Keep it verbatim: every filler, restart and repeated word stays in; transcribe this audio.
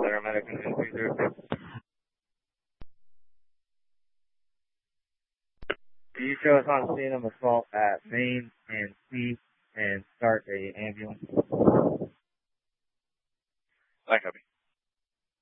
American two zero six. Can you show us on scene of assault at Main and C and start a ambulance? I copy.